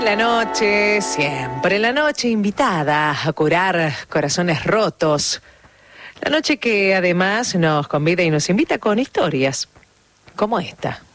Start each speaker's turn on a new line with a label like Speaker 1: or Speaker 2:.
Speaker 1: La noche, siempre la noche invitada a curar corazones rotos. La noche que además nos convida y nos invita con historias como esta.